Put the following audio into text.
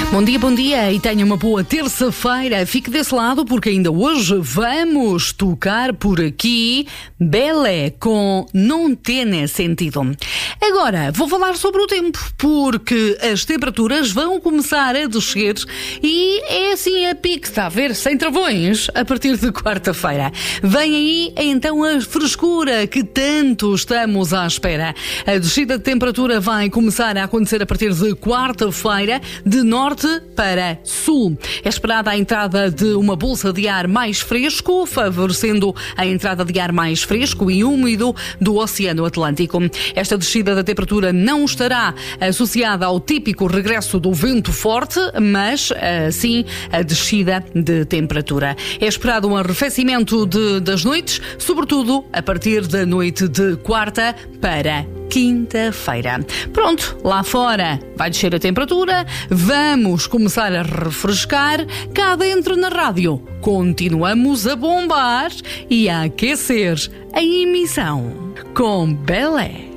Bom dia e tenha uma boa terça-feira. Fique desse lado porque ainda hoje vamos tocar por aqui Belé com Não Tiene Sentido. Agora, vou falar sobre o tempo, porque as temperaturas vão começar a descer e é assim a pique, está a ver, sem travões, a partir de quarta-feira. Vem aí então a frescura que tanto estamos à espera. A descida de temperatura vai começar a acontecer a partir de quarta-feira, de norte para sul. É esperada a entrada de uma bolsa de ar mais fresco, favorecendo a entrada de ar mais fresco e úmido do Oceano Atlântico. Esta descida da temperatura não estará associada ao típico regresso do vento forte, mas sim a descida de temperatura. É esperado um arrefecimento das noites, sobretudo a partir da noite de quarta para quinta-feira. Pronto, lá fora vai descer a temperatura, vamos começar a refrescar. Cá dentro na rádio continuamos a bombar e a aquecer a emissão com Belé.